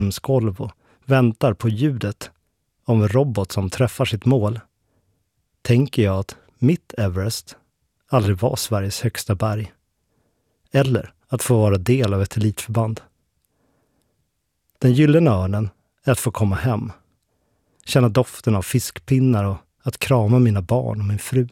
golv och väntar på ljudet av en robot som träffar sitt mål, tänker jag att mitt Everest aldrig var Sveriges högsta berg. Eller att få vara del av ett elitförband. Den gyllene örnen är att få komma hem, känna doften av fiskpinnar och att krama mina barn och min fru.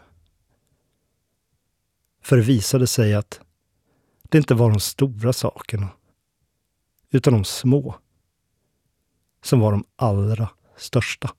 För det visade sig att det inte var de stora sakerna, utan de små, som var de allra största.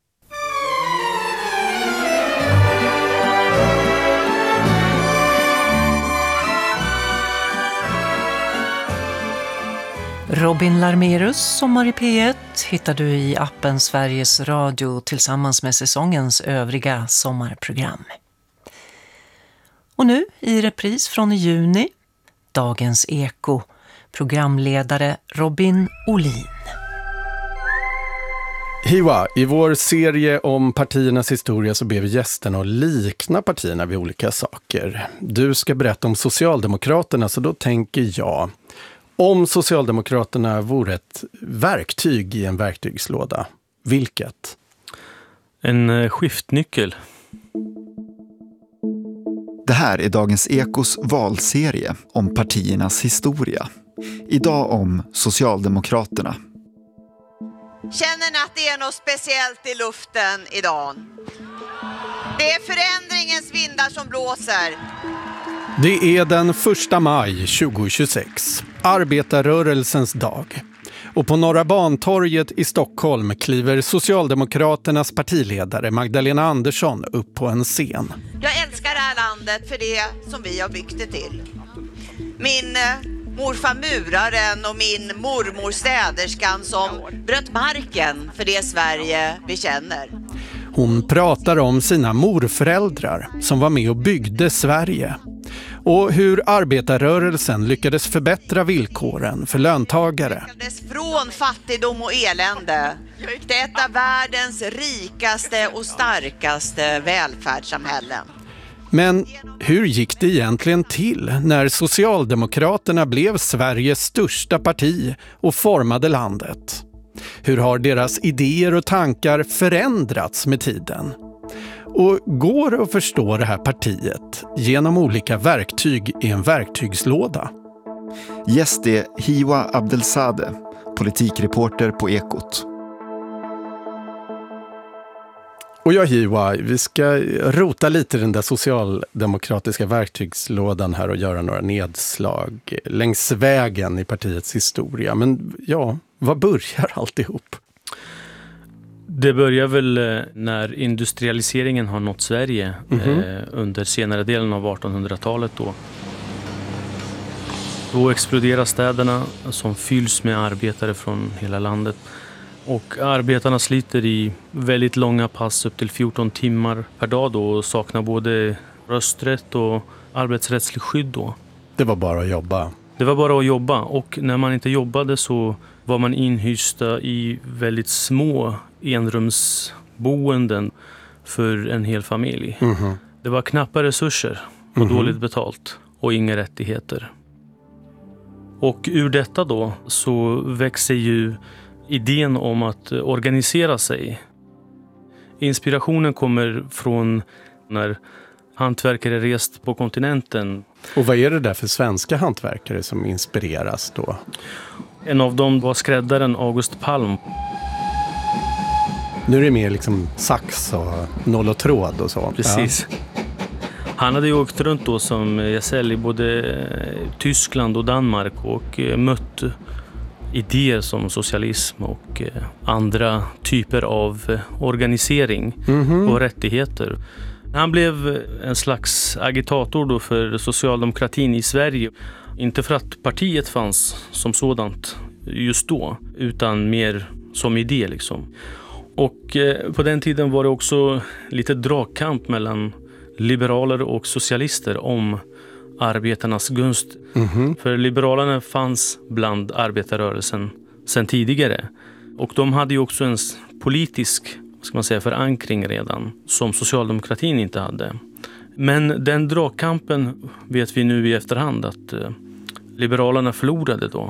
Robin Larmerus, Sommar i P1, hittar du i appen Sveriges Radio tillsammans med säsongens övriga sommarprogram. Och nu i repris från i juni, Dagens Eko, programledare Robin Olin. Hiwa, i vår serie om partiernas historia så ber vi gästerna att likna partierna vid olika saker. Du ska berätta om Socialdemokraterna, så då tänker jag: om Socialdemokraterna vore ett verktyg i en verktygslåda, vilket? En skiftnyckel. Det här är Dagens Ekos valserie om partiernas historia. Idag om Socialdemokraterna. Känner ni att det är något speciellt i luften idag? Det är förändringens vindar som blåser. Det är den 1 maj 2026, arbetarrörelsens dag. Och på Norra Bantorget i Stockholm kliver Socialdemokraternas partiledare Magdalena Andersson upp på en scen. Jag älskar det här landet för det som vi har byggt det till. Min morfar muraren och min mormor städerskan som bröt marken för det Sverige vi känner. Hon pratar om sina morföräldrar som var med och byggde Sverige. Och hur arbetarrörelsen lyckades förbättra villkoren för löntagare. Från fattigdom och elände till ett av världens rikaste och starkaste välfärdssamhällen. Men hur gick det egentligen till när Socialdemokraterna blev Sveriges största parti och formade landet? Hur har deras idéer och tankar förändrats med tiden? Och går det att förstå det här partiet genom olika verktyg i en verktygslåda? Gäst är Hiwa Abdelsadeh, politikreporter på Ekot. Och jag, Hiwa, vi ska rota lite i den där socialdemokratiska verktygslådan här och göra några nedslag längs vägen i partiets historia. Men ja, vad börjar alltihop? Det börjar väl när industrialiseringen har nått Sverige under senare delen av 1800-talet då. Då exploderar städerna som fylls med arbetare från hela landet. Och arbetarna sliter i väldigt långa pass upp till 14 timmar per dag då och saknar både rösträtt och arbetsrättslig skydd då. Det var bara att jobba. Det var bara att jobba, och när man inte jobbade så var man inhysta i väldigt små enrumsboenden för en hel familj. Det var knappa resurser och dåligt betalt och inga rättigheter. Och ur detta då så växer ju idén om att organisera sig. Inspirationen kommer från när hantverkare rest på kontinenten. Och vad är det där för svenska hantverkare som inspireras då? En av dem var skräddaren August Palm. Nu är det mer liksom sax och noll och tråd och så. Precis. Ja. Han hade ju åkt runt då som gesäll i både Tyskland och Danmark och mött idéer som socialism och andra typer av organisering och rättigheter. Han blev en slags agitator då för socialdemokratin i Sverige. Inte för att partiet fanns som sådant just då, utan mer som idé liksom. Och på den tiden var det också lite dragkamp mellan liberaler och socialister om arbetarnas gunst. För liberalerna fanns bland arbetarrörelsen sedan tidigare. Och de hade ju också en politisk, ska man säga, förankring redan som socialdemokratin inte hade. Men den dragkampen vet vi nu i efterhand att liberalerna förlorade då.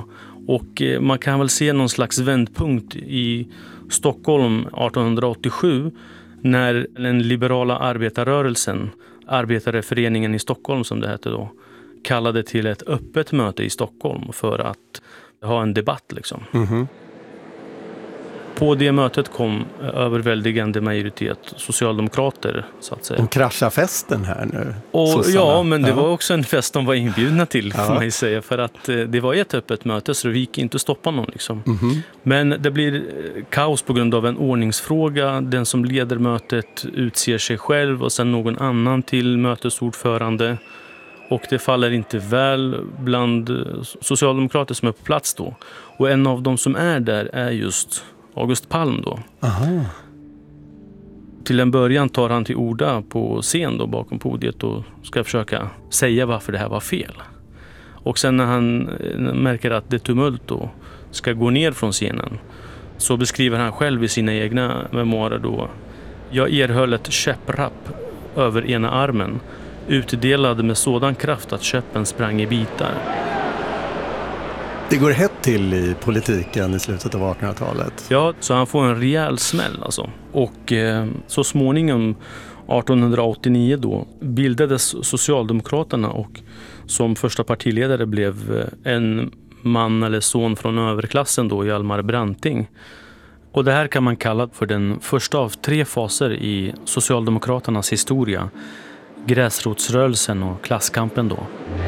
Och man kan väl se någon slags vändpunkt i Stockholm 1887 när den liberala arbetarrörelsen, Arbetareföreningen i Stockholm som det hette då, kallade till ett öppet möte i Stockholm för att ha en debatt liksom. Mm-hmm. På det mötet kom överväldigande majoritet socialdemokrater, så att säga. De kraschar festen här nu. Och, ja, men det var också en fest de var inbjudna till, får man ju säga. För att det var ett öppet möte, så det gick inte att stoppa någon. Liksom. Mm-hmm. Men det blir kaos på grund av en ordningsfråga. Den som leder mötet utser sig själv och sen någon annan till mötesordförande. Och det faller inte väl bland socialdemokrater som är på plats då. Och en av dem som är där är just August Palm då. Aha. Till en början tar han till orda på scen då bakom podiet och ska försöka säga varför det här var fel. Och sen när han märker att det tumult då ska gå ner från scenen så beskriver han själv i sina egna memoarer då: jag erhöll ett käpprapp över ena armen, utdelad med sådan kraft att käppen sprang i bitar. Det går hett till i politiken i slutet av 1800-talet. Ja, så han får en rejäl smäll alltså. Och så småningom 1889 då bildades Socialdemokraterna och som första partiledare blev en man eller son från överklassen då, Hjalmar Branting. Och det här kan man kalla för den första av 3 faser i Socialdemokraternas historia. Gräsrotsrörelsen och klasskampen då.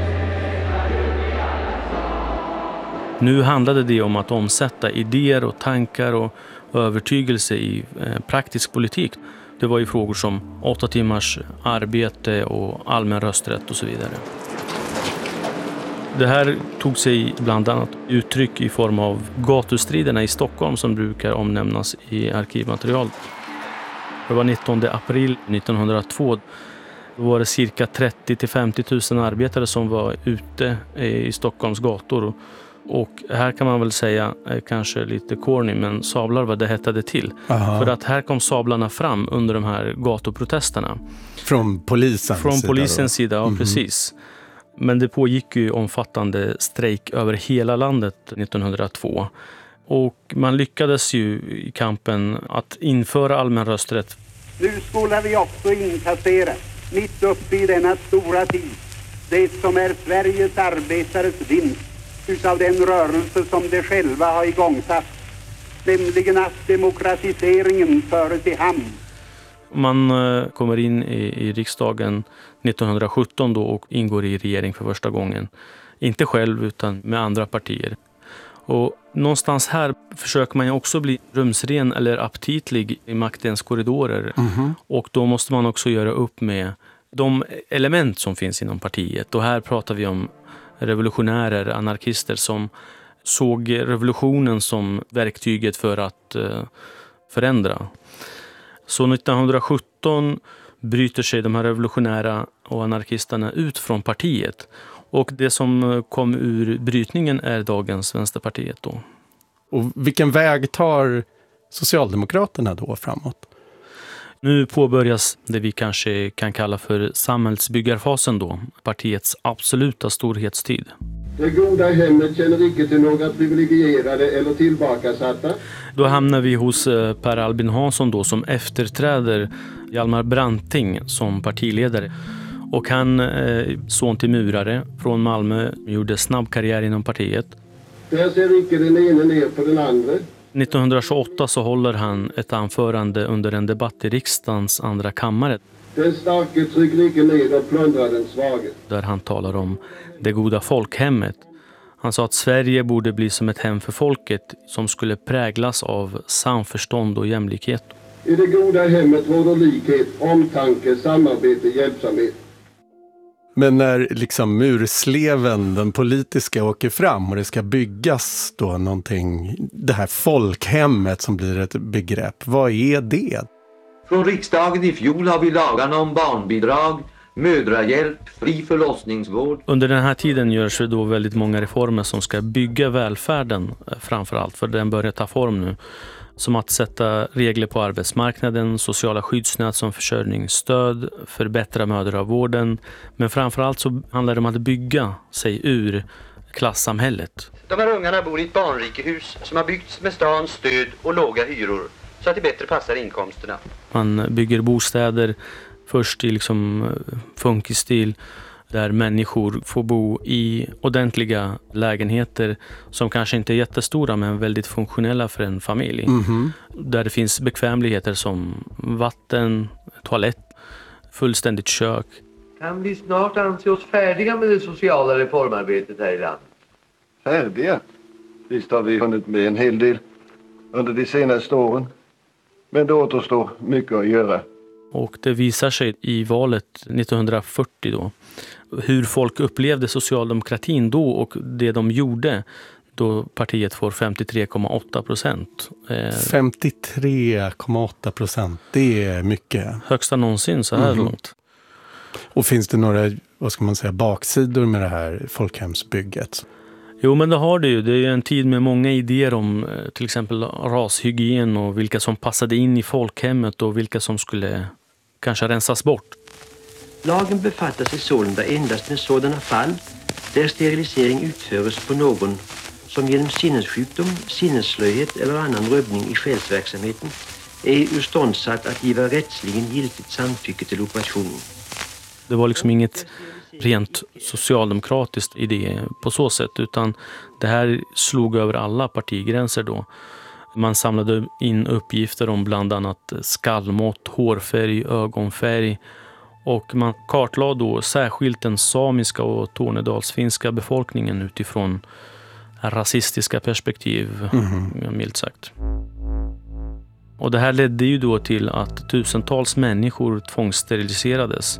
Nu handlade det om att omsätta idéer och tankar och övertygelse i praktisk politik. Det var ju frågor som 8 timmars arbete och allmän rösträtt och så vidare. Det här tog sig bland annat uttryck i form av gatustriderna i Stockholm som brukar omnämnas i arkivmaterial. Det var 19 april 1902. Då var det cirka 30 till 50 000 arbetare som var ute i Stockholms gator. Och här kan man väl säga, kanske lite corny, men sablar vad det hettade till. Aha. För att här kom sablarna fram under de här gatuprotesterna. Från polisens sida, ja, precis. Men det pågick ju omfattande strejk över hela landet 1902. Och man lyckades ju i kampen att införa allmän rösträtt. Nu skulle vi också inkassera, mitt uppe i denna stora tid, det som är Sveriges arbetares vinst utav den rörelse som de själva har igångsatt, nämligen att demokratiseringen förs i hamn. Man kommer in i riksdagen 1917 då och ingår i regering för första gången. Inte själv utan med andra partier. Och någonstans här försöker man ju också bli rumsren eller aptitlig i maktens korridorer. Mm-hmm. Och då måste man också göra upp med de element som finns inom partiet. Och här pratar vi om revolutionärer, anarkister som såg revolutionen som verktyget för att förändra. Så 1917 bryter sig de här revolutionära och anarkisterna ut från partiet. Och det som kom ur brytningen är dagens Vänsterpartiet då. Och vilken väg tar Socialdemokraterna då framåt? Nu påbörjas det vi kanske kan kalla för samhällsbyggarfasen då, partiets absoluta storhetstid. Det goda hemmet känner icke till några privilegierade eller tillbakasatta. Då hamnar vi hos Per Albin Hansson då som efterträder Hjalmar Branting som partiledare. Och han, son till murare från Malmö, gjorde snabb karriär inom partiet. Där ser icke den ene ner på den andra. 1928 så håller han ett anförande under en debatt i riksdagens andra kammare. Den starke trycker icke ner och plundrar den svage. Där han talar om det goda folkhemmet. Han sa att Sverige borde bli som ett hem för folket som skulle präglas av samförstånd och jämlikhet. I det goda hemmet råder likhet, omtanke, samarbete, hjälpsamhet. Men när liksom mursleven, den politiska, åker fram och det ska byggas då någonting, det här folkhemmet som blir ett begrepp, vad är det? Från riksdagen i fjol har vi lagarna om barnbidrag, mödrahjälp, fri förlossningsvård. Under den här tiden görs det då väldigt många reformer som ska bygga välfärden framförallt, för den börjar ta form nu. Som att sätta regler på arbetsmarknaden, sociala skyddsnät som försörjningsstöd, förbättra mödravården. Men framförallt så handlar det om att bygga sig ur klassamhället. De här ungarna bor i ett barnrikehus som har byggts med stans stöd och låga hyror så att det bättre passar inkomsterna. Man bygger bostäder först i liksom funkisstil där människor får bo i ordentliga lägenheter som kanske inte är jättestora men väldigt funktionella för en familj. Där det finns bekvämligheter som vatten, toalett, fullständigt kök. Kan vi snart anse oss färdiga med det sociala reformarbetet här i landet? Färdiga? Visst har vi hunnit med en hel del under de senaste åren. Men det återstår mycket att göra. Och det visar sig i valet 1940 då hur folk upplevde socialdemokratin då och det de gjorde då partiet får 53,8%. 53,8%, det är mycket. Högsta någonsin så här långt. Och finns det några, vad ska man säga, baksidor med det här folkhemsbygget? Jo, men det har det ju. Det är ju en tid med många idéer om till exempel rashygien och vilka som passade in i folkhemmet och vilka som skulle kanske rensas bort. Lagen befattar sig sålunda endast med sådana fall där sterilisering utföres på någon som genom sinnessjukdom, sinnesslöhet eller annan rubbning i själsverksamheten är urståndsatt att giva rättsligen giltigt samtycke till operationen. Det var liksom inget rent socialdemokratiskt idé på så sätt, utan det här slog över alla partigränser då. Man samlade in uppgifter om bland annat skallmått, hårfärg, ögonfärg och man kartlade då särskilt den samiska och tornedalsfinska befolkningen utifrån rasistiska perspektiv, milt sagt. Och det här ledde ju då till att tusentals människor tvångssteriliserades.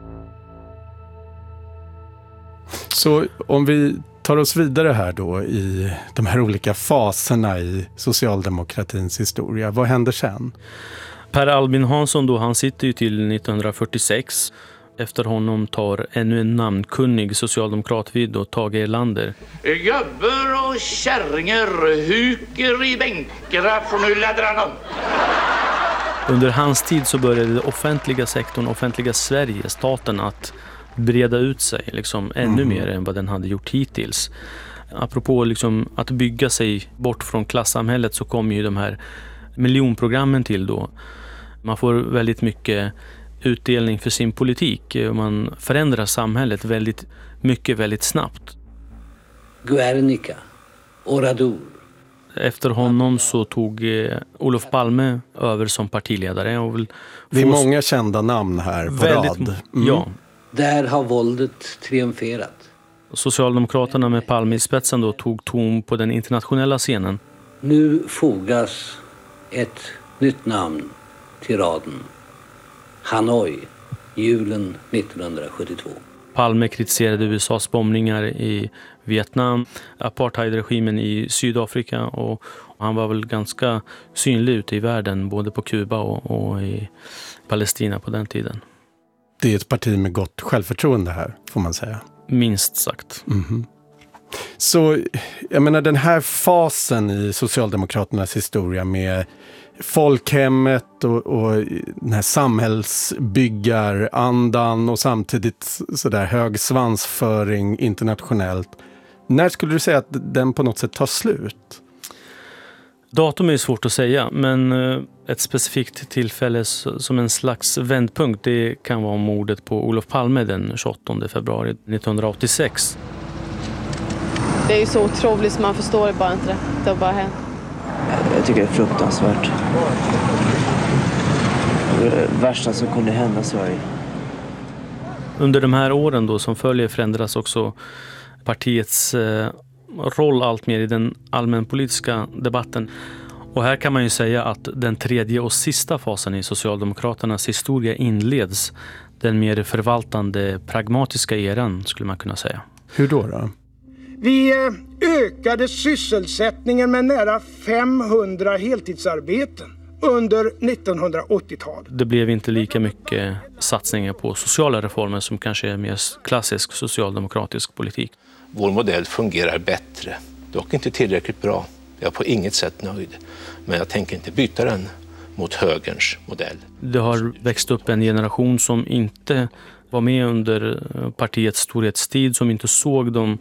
Så om vi tar oss vidare här då i de här olika faserna i socialdemokratins historia, vad händer sen? Per Albin Hansson då, han sitter ju till 1946. Efter honom tar ännu en namnkunnig socialdemokrat vid och Tage Erlander. Gubbar och kärringar huker i bänkarna från Ulladrarna. Under hans tid så började den offentliga sektorn, offentliga Sverige, staten, att breda ut sig liksom ännu mer än vad den hade gjort hittills. Apropå liksom att bygga sig bort från klassamhället så kommer ju de här miljonprogrammen till då. Man får väldigt mycket utdelning för sin politik och man förändrar samhället väldigt mycket, väldigt snabbt. Guernica, Oradour. Efter honom så tog Olof Palme över som partiledare. Och det är många kända namn här på rad. Ja. Där har våldet triumferat. Socialdemokraterna med Palme i spetsen då tog ton på den internationella scenen. Nu fogas ett nytt namn till raden. Hanoi, julen 1972. Palme kritiserade USAs bombningar i Vietnam, apartheidregimen i Sydafrika och han var väl ganska synlig ute i världen både på Kuba och i Palestina på den tiden. Det är ett parti med gott självförtroende här, får man säga. Minst sagt. Så jag menar, den här fasen i Socialdemokraternas historia med folkhemmet och den här samhällsbyggarandan och samtidigt sådär hög svansföring internationellt. När skulle du säga att den på något sätt tar slut? Datum är svårt att säga, men ett specifikt tillfälle som en slags vändpunkt, det kan vara mordet på Olof Palme den 28 februari 1986. Det är ju så otroligt så man förstår det bara inte. Det har bara hänt. Jag tycker det är fruktansvärt. Det värsta som kunde hända Sverige. Under de här åren då som följer förändras också partiets roll allt mer i den allmänpolitiska debatten. Och här kan man ju säga att den tredje och sista fasen i Socialdemokraternas historia inleds. Den mer förvaltande, pragmatiska eran skulle man kunna säga. Hur då? Vi ökade sysselsättningen med nära 500 heltidsarbeten under 1980-talet. Det blev inte lika mycket satsningar på sociala reformer som kanske är mer klassisk socialdemokratisk politik. Vår modell fungerar bättre, dock inte tillräckligt bra. Jag är på inget sätt nöjd, men jag tänker inte byta den mot högerns modell. Det har växt upp en generation som inte var med under partiets storhetstid, som inte såg de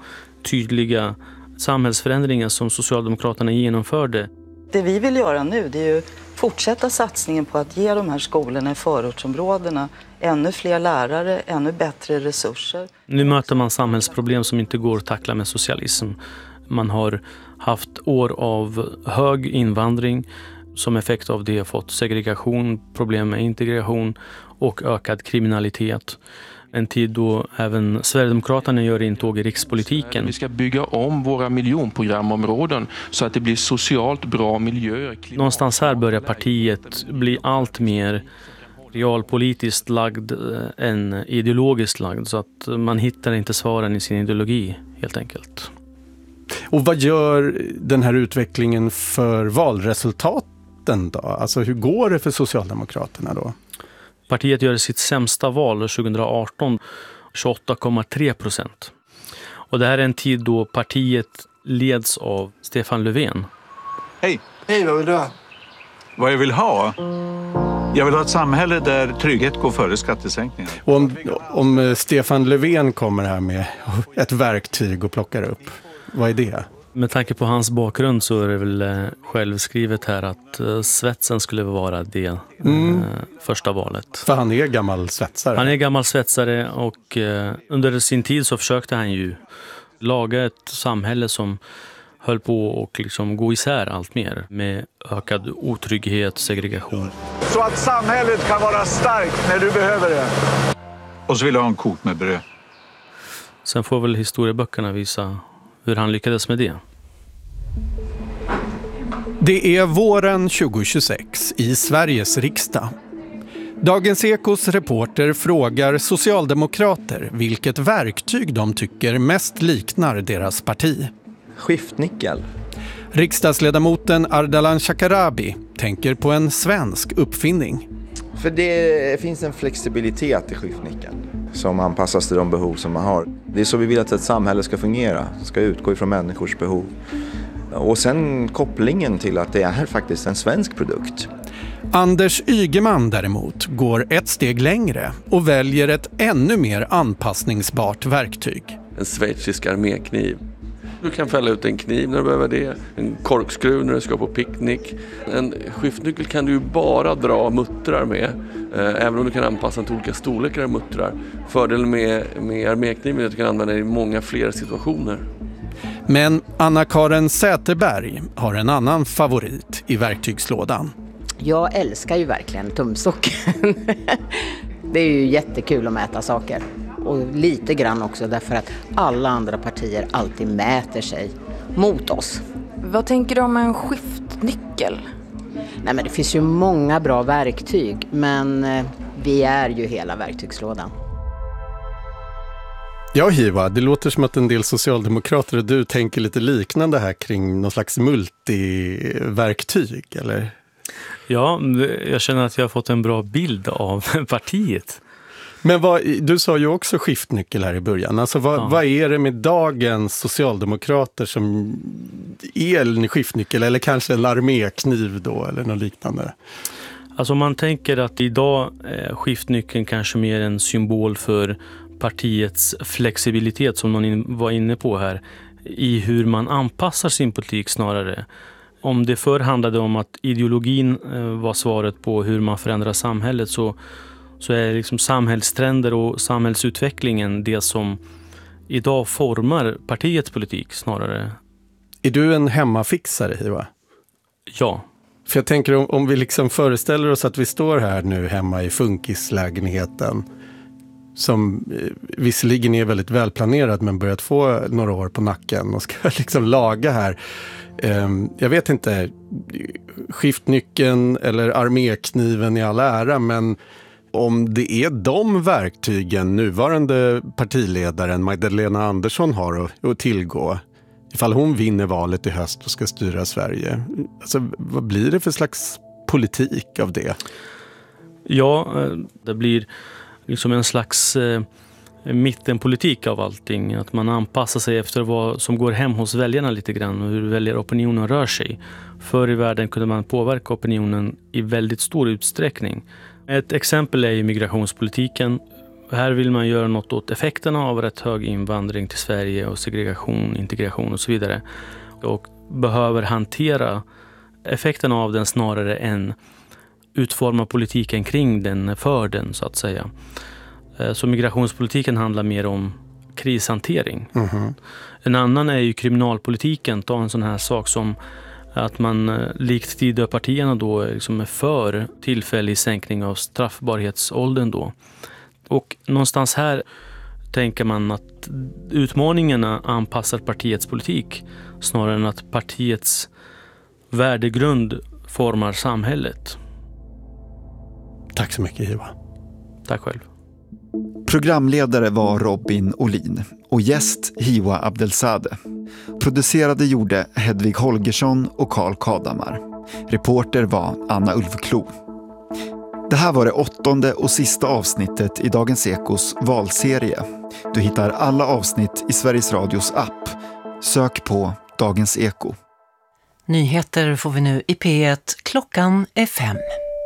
tydliga samhällsförändringar som Socialdemokraterna genomförde. Det vi vill göra nu, det är ju fortsätta satsningen på att ge de här skolorna i förortsområdena ännu fler lärare, ännu bättre resurser. Nu möter man samhällsproblem som inte går att tackla med socialism. Man har haft år av hög invandring, som effekt av det fått segregation, problem med integration och ökad kriminalitet. En tid då även Sverigedemokraterna gör intåg i rikspolitiken. Vi ska bygga om våra miljonprogramområden så att det blir socialt bra miljöer. Någonstans här börjar partiet bli allt mer realpolitiskt lagd än ideologiskt lagd, så att man hittar inte svaren i sin ideologi helt enkelt. Och vad gör den här utvecklingen för valresultaten då? Alltså hur går det för Socialdemokraterna då? Partiet gör sitt sämsta val 2018, 28,3%. Och det här är en tid då partiet leds av Stefan Löfven. Hej! Hej, vad vill du ha? Vad jag vill ha? Jag vill ha ett samhälle där trygghet går före skattesänkningar. Och om Stefan Löfven kommer här med ett verktyg och plockar upp, vad är det? Med tanke på hans bakgrund så är det väl självskrivet här att svetsen skulle vara det första valet. För han är gammal svetsare. Han är gammal svetsare och under sin tid så försökte han ju laga ett samhälle som höll på och liksom gå isär allt mer med ökad otrygghet, segregation. Så att samhället kan vara starkt när du behöver det. Och så vill jag ha en kok med bröd. Sen får väl historieböckerna visa hur han lyckades med det. Det är våren 2026 i Sveriges riksdag. Dagens Ekos reporter frågar socialdemokrater vilket verktyg de tycker mest liknar deras parti. Skiftnyckel. Riksdagsledamoten Ardalan Shekarabi tänker på en svensk uppfinning. För det finns en flexibilitet i skiftnyckeln som anpassas till de behov som man har. Det är så vi vill att ett samhälle ska fungera, ska utgå ifrån människors behov. Och sen kopplingen till att det är faktiskt en svensk produkt. Anders Ygeman däremot går ett steg längre och väljer ett ännu mer anpassningsbart verktyg. En schweizisk armékniv. Du kan fälla ut en kniv när du behöver det. En korkskruv när du ska på picknick. En skiftnyckel kan du ju bara dra muttrar med. Även om du kan anpassa till olika storlekar av muttrar. Fördelen med armékniven är att du kan använda den i många fler situationer. Men Anna-Karin Säterberg har en annan favorit i verktygslådan. Jag älskar ju verkligen tumstocken. Det är ju jättekul att mäta saker. Och lite grann också därför att alla andra partier alltid mäter sig mot oss. Vad tänker du om en skiftnyckel? Nej, men det finns ju många bra verktyg, men vi är ju hela verktygslådan. Ja, Hiva, det låter som att en del socialdemokrater och du tänker lite liknande här kring någon slags multiverktyg, eller? Ja, jag känner att jag har fått en bra bild av partiet. Men du sa ju också skiftnyckel här i början. Alltså vad är det med dagens socialdemokrater som är en skiftnyckel eller kanske en armékniv då eller något liknande? Alltså man tänker att idag är skiftnyckeln kanske mer en symbol för partiets flexibilitet som någon var inne på här i hur man anpassar sin politik snarare. Om det förr handlade om att ideologin var svaret på hur man förändrar samhället så är liksom samhällstrender och samhällsutvecklingen det som idag formar partiets politik snarare. Är du en hemmafixare, Hiva? Ja. För jag tänker om vi liksom föreställer oss att vi står här nu hemma i funkislägenheten som visserligen är väldigt välplanerad men börjat få några år på nacken och ska liksom laga här. Jag vet inte, skiftnyckeln eller armékniven i all ära, men om det är de verktygen nuvarande partiledaren Magdalena Andersson har att tillgå ifall hon vinner valet i höst och ska styra Sverige. Alltså, vad blir det för slags politik av det? Ja, det blir liksom en slags mittenpolitik av allting. Att man anpassar sig efter vad som går hem hos väljarna lite grann och hur väljaropinionen rör sig. Förr i världen kunde man påverka opinionen i väldigt stor utsträckning. Ett exempel är ju migrationspolitiken. Här vill man göra något åt effekterna av rätt hög invandring till Sverige och segregation, integration och så vidare. Och behöver hantera effekterna av den snarare än utforma politiken kring den, för den så att säga. Så migrationspolitiken handlar mer om krishantering. Mm-hmm. En annan är ju kriminalpolitiken. Ta en sån här sak som att man likt Tidöpartierna då liksom är för tillfällig sänkning av straffbarhetsåldern då. Och någonstans här tänker man att utmaningarna anpassar partiets politik snarare än att partiets värdegrund formar samhället. Tack så mycket, Hiwa. Tack själv. Programledare var Robin Olin och gäst Hiwa Abdelzadeh. Producerade gjorde Hedvig Holgersson och Carl Kadamar. Reporter var Anna Ulfklo. Det här var det 8:e och sista avsnittet i Dagens Ekos valserie. Du hittar alla avsnitt i Sveriges Radios app. Sök på Dagens Eko. Nyheter får vi nu i P1. Klockan är 5.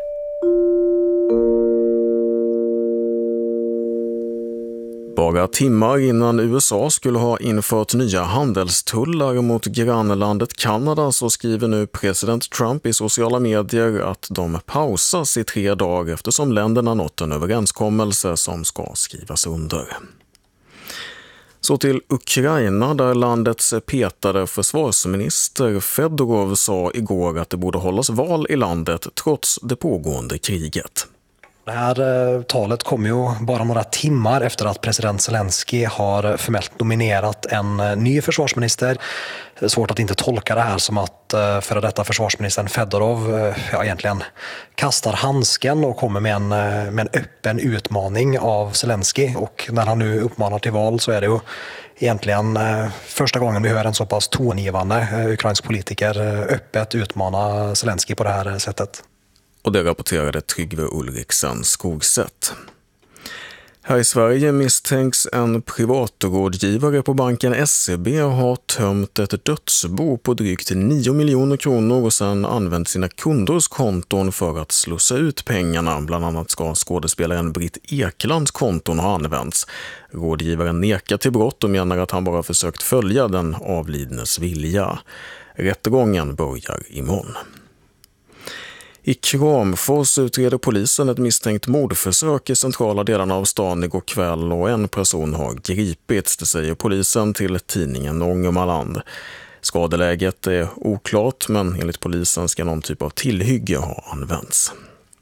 Bara timmar innan USA skulle ha infört nya handelstullar mot grannlandet Kanada så skriver nu president Trump i sociala medier att de pausas i 3 dagar eftersom länderna nått en överenskommelse som ska skrivas under. Så till Ukraina där landets petade försvarsminister Fedorov sa igår att det borde hållas val i landet trots det pågående kriget. Det här talet kom ju bara några timmar efter att president Zelensky har formellt nominerat en ny försvarsminister. Det är svårt att inte tolka det här som att före detta försvarsministern Fedorov egentligen kastar handsken och kommer med en öppen utmaning av Zelensky. Och när han nu uppmanar till val så är det ju egentligen första gången vi hör en så pass tongivande ukrainsk politiker öppet utmana Zelensky på det här sättet. Och det rapporterade Tryggve Ulriksen Skogsätt. Här i Sverige misstänks en privatrådgivare på banken SEB ha tömt ett dödsbo på drygt 9 miljoner kronor och sedan använt sina kunders konton för att slussa ut pengarna. Bland annat ska skådespelaren Britt Eklands konton ha använts. Rådgivaren nekar till brott och menar att han bara försökt följa den avlidnes vilja. Rättegången börjar imorgon. I Kramfors utreder polisen ett misstänkt mordförsök i centrala delarna av stan igår kväll och en person har gripits, det säger polisen till tidningen Ångermanland. Skadeläget är oklart men enligt polisen ska någon typ av tillhygge ha använts.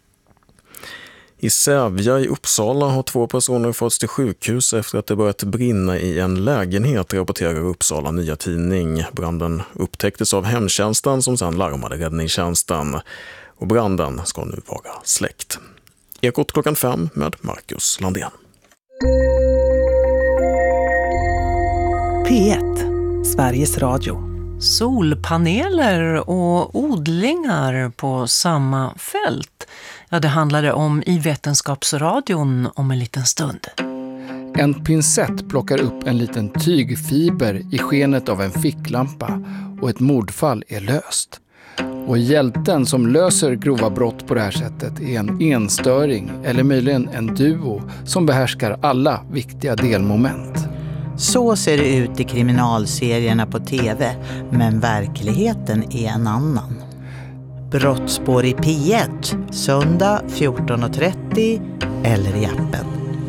I Sävja i Uppsala har 2 personer förts till sjukhus efter att det börjat brinna i en lägenhet, rapporterar Uppsala Nya Tidning. Branden upptäcktes av hemtjänsten som sedan larmade räddningstjänsten. Och branden ska nu vara släckt. Ekot klockan 5 med Marcus Landén. P1, Sveriges Radio. Solpaneler och odlingar på samma fält. Ja, det handlade om i Vetenskapsradion om en liten stund. En pincett plockar upp en liten tygfiber i skenet av en ficklampa och ett mordfall är löst. Och hjälten som löser grova brott på det här sättet är en enstöring eller möjligen en duo som behärskar alla viktiga delmoment. Så ser det ut i kriminalserierna på TV, men verkligheten är en annan. Brottsspår i P1, söndag 14.30 eller i appen.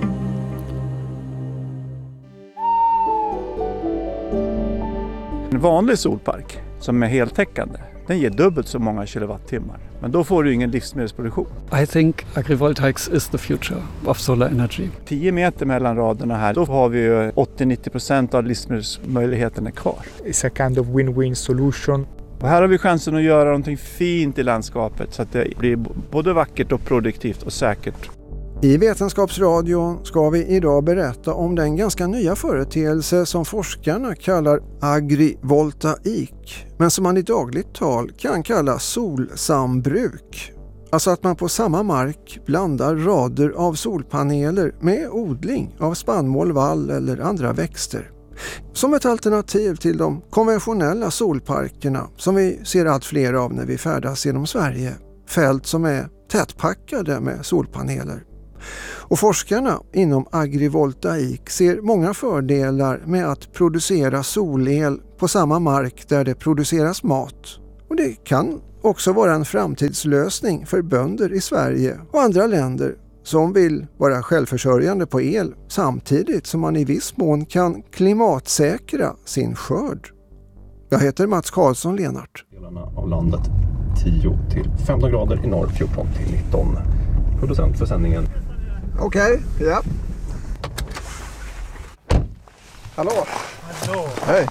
En vanlig solpark som är heltäckande, den ger dubbelt så många kilowattimmar. Men då får du ingen livsmedelsproduktion. I think agrivoltaics is the future of solar energy. 10 meter mellan raderna här, då har vi ju 80-90% av livsmedelsmöjligheterna kvar. It's a kind of win-win solution. Och här har vi chansen att göra någonting fint i landskapet så att det blir både vackert och produktivt och säkert. I Vetenskapsradion ska vi idag berätta om den ganska nya företeelse som forskarna kallar agrivoltaik, men som man i dagligt tal kan kalla solsambruk. Alltså att man på samma mark blandar rader av solpaneler med odling av spannmål, vall eller andra växter. Som ett alternativ till de konventionella solparkerna som vi ser allt fler av när vi färdas genom Sverige. Fält som är tättpackade med solpaneler. Och forskarna inom agrivoltaik ser många fördelar med att producera solel på samma mark där det produceras mat. Och det kan också vara en framtidslösning för bönder i Sverige och andra länder som vill vara självförsörjande på el samtidigt som man i viss mån kan klimatsäkra sin skörd. Jag heter Mats Karlsson Lenart. Delarna av landet 10 till 15 grader i norr, 14 till 19. Producent för sändningen. Okej, ja. Hallå. Hallå. Hej.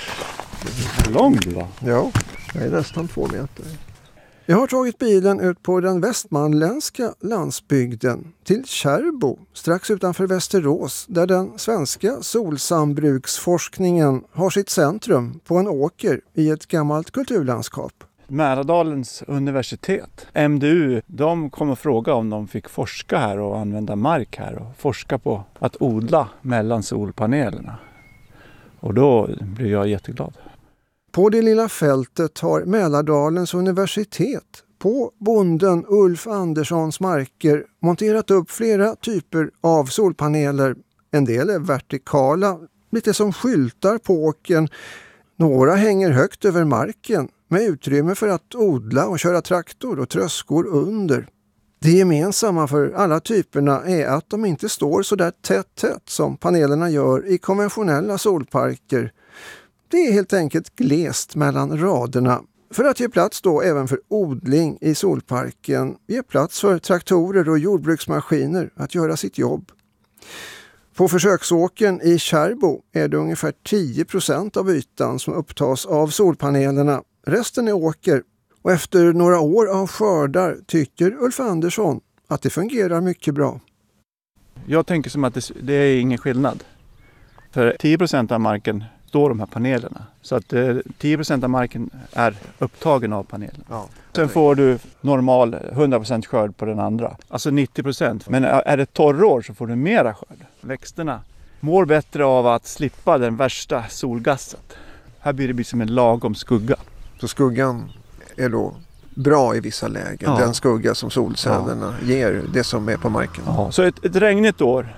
Långt va? Ja, jag är nästan 2 meter. Jag har tagit bilen ut på den västmanländska landsbygden till Kärrbo, strax utanför Västerås, där den svenska solsambruksforskningen har sitt centrum på en åker i ett gammalt kulturlandskap. Mälardalens universitet, MDU, de kom och frågade om de fick forska här och använda mark här och forska på att odla mellan solpanelerna. Och då blev jag jätteglad. På det lilla fältet har Mälardalens universitet på bonden Ulf Anderssons marker monterat upp flera typer av solpaneler. En del är vertikala, lite som skyltar på åkern. Några hänger högt över marken med utrymme för att odla och köra traktor och tröskor under. Det gemensamma för alla typerna är att de inte står så där tätt som panelerna gör i konventionella solparker. Det är helt enkelt glest mellan raderna för att ge plats då även för odling i solparken, ge plats för traktorer och jordbruksmaskiner att göra sitt jobb. På försöksåkern i Kärrbo är det ungefär 10% av ytan som upptas av solpanelerna. Resten är åker och efter några år av skördar tycker Ulf Andersson att det fungerar mycket bra. Jag tänker som att det är ingen skillnad. För 10% av marken står de här panelerna. Så att 10% av marken är upptagen av panelerna. Ja. Sen får du normal 100% skörd på den andra. Alltså 90%. Men är det torrår så får du mera skörd. Växterna mår bättre av att slippa den värsta solgasset. Här blir det som en lagom skugga. Så skuggan är då bra i vissa lägen. Ja. Den skugga som solcellerna ger det som är på marken. Ja. Så ett regnigt år,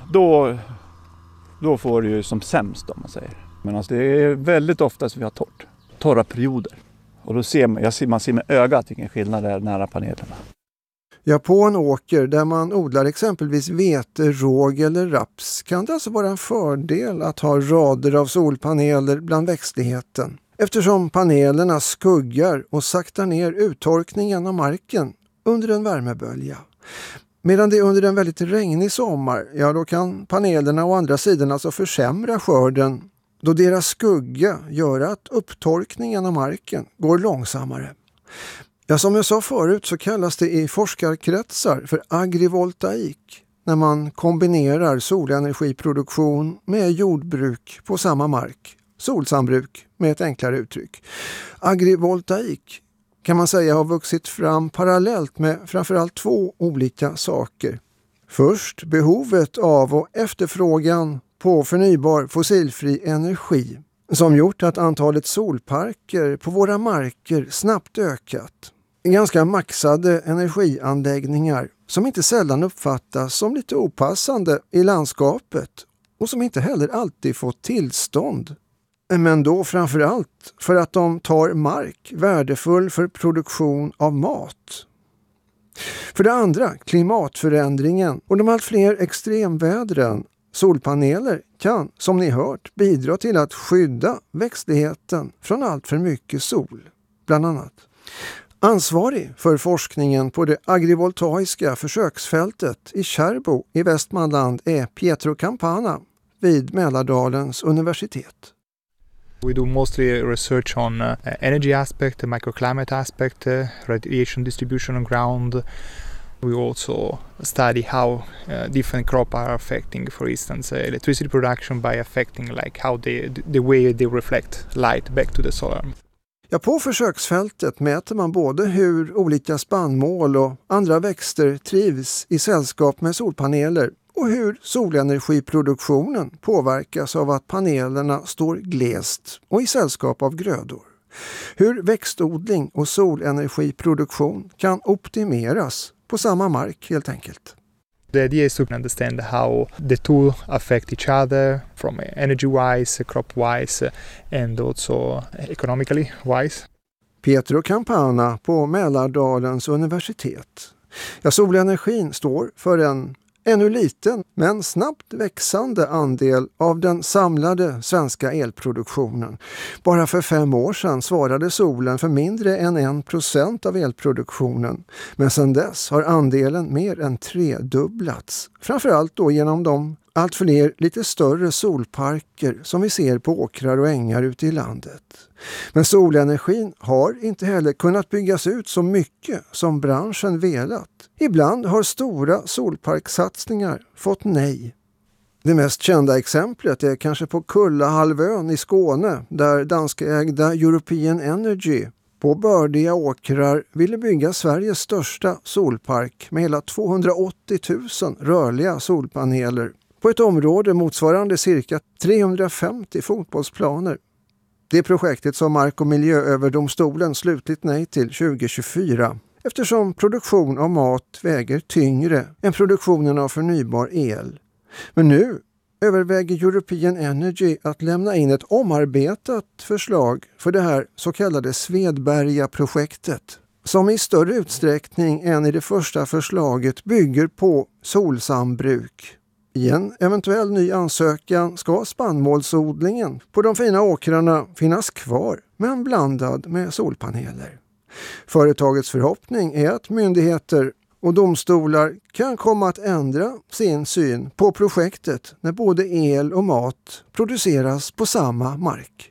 då får du ju som sämst om man säger. Men alltså det är väldigt ofta som vi har torra perioder. Och då ser man ser med ögat vilken skillnad det är nära panelerna. Ja, på en åker där man odlar exempelvis vete, råg eller raps kan det alltså vara en fördel att ha rader av solpaneler bland växtligheten. Eftersom panelerna skuggar och saktar ner uttorkningen av marken under en värmebölja. Medan det under en väldigt regnig sommar, ja då kan panelerna å andra sidan alltså försämra skörden då deras skugga gör att upptorkningen av marken går långsammare. Ja, som jag sa förut så kallas det i forskarkretsar för agrivoltaik när man kombinerar solenergiproduktion med jordbruk på samma mark. Solsambruk med ett enklare uttryck. Agrivoltaik kan man säga har vuxit fram parallellt med framförallt 2 olika saker. Först behovet av och efterfrågan på förnybar fossilfri energi som gjort att antalet solparker på våra marker snabbt ökat. Ganska maxade energianläggningar som inte sällan uppfattas som lite opassande i landskapet och som inte heller alltid fått tillstånd. Men då framförallt för att de tar mark värdefull för produktion av mat. För det andra, klimatförändringen och de allt fler extremvädren. Solpaneler kan, som ni hört, bidra till att skydda växtligheten från allt för mycket sol, bland annat. Ansvarig för forskningen på det agrivoltaiska försöksfältet i Kärrbo i Västmanland är Pietro Campana vid Mälardalens universitet. We do mostly research on energy aspect, microclimate aspect, radiation distribution on ground. We also study how different crops are affecting, for instance, electricity production by affecting like how the way they reflect light back to the solar. Ja, på försöksfältet mäter man både hur olika spannmål och andra växter trivs i sällskap med solpaneler och hur solenergiproduktionen påverkas av att panelerna står glest och i sällskap av grödor. Hur växtodling och solenergiproduktion kan optimeras på samma mark helt enkelt. The idea is to understand how the two affect each other from energy-wise, crop-wise and also economically wise. Pietro Campana på Mälardalens universitet. Ja, solenergin står för en ännu liten men snabbt växande andel av den samlade svenska elproduktionen. Bara för 5 år sedan svarade solen för mindre än 1% av elproduktionen. Men sedan dess har andelen mer än 3-dubblats. Framförallt då genom de allt fler lite större solparker som vi ser på åkrar och ängar ute i landet. Men solenergin har inte heller kunnat byggas ut så mycket som branschen velat. Ibland har stora solparksatsningar fått nej. Det mest kända exemplet är kanske på Kullahalvön i Skåne där danskägda European Energy på bördiga åkrar ville bygga Sveriges största solpark med hela 280 000 rörliga solpaneler på ett område motsvarande cirka 350 fotbollsplaner. Det projektet som Mark- och miljööverdomstolen slutligt nej till 2024 eftersom produktion av mat väger tyngre än produktionen av förnybar el. Men nu överväger European Energy att lämna in ett omarbetat förslag för det här så kallade Svedberga-projektet som i större utsträckning än i det första förslaget bygger på solsambruk. I en eventuell ny ansökan ska spannmålsodlingen på de fina åkrarna finnas kvar men blandad med solpaneler. Företagets förhoppning är att myndigheter och domstolar kan komma att ändra sin syn på projektet när både el och mat produceras på samma mark.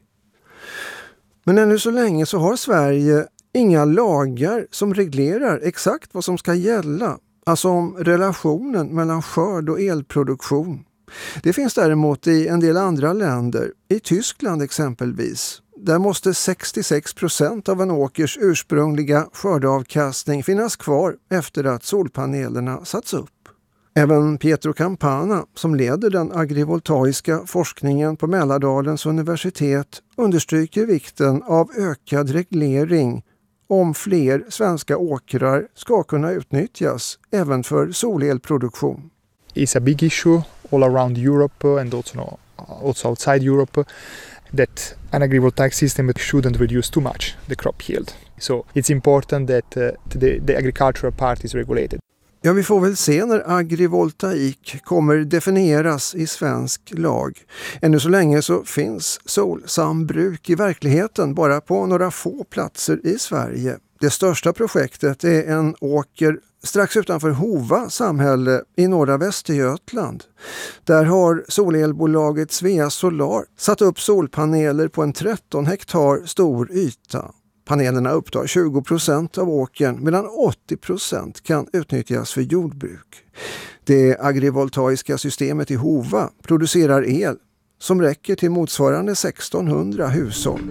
Men ännu så länge så har Sverige inga lagar som reglerar exakt vad som ska gälla, alltså om relationen mellan skörd och elproduktion. Det finns däremot i en del andra länder, i Tyskland exempelvis. Där måste 66% av en åkers ursprungliga skördeavkastning finnas kvar efter att solpanelerna satts upp. Även Pietro Campana, som leder den agrivoltaiska forskningen på Mälardalens universitet, understryker vikten av ökad reglering om fler svenska åkrar ska kunna utnyttjas även för solelproduktion. It's a big issue all around Europe and also outside Europe that an agrivoltaic system shouldn't reduce too much the crop yield. So it's important that the agricultural part is regulated. Ja, vi får väl se när agrivoltaik kommer definieras i svensk lag. Ännu så länge så finns solsambruk i verkligheten bara på några få platser i Sverige. Det största projektet är en åker strax utanför Hova samhälle i norra Västergötland. Där har solelbolaget Svea Solar satt upp solpaneler på en 13 hektar stor yta. Panelerna upptar 20% av åkern medan 80% kan utnyttjas för jordbruk. Det agrivoltaiska systemet i Hova producerar el som räcker till motsvarande 1600 hushåll.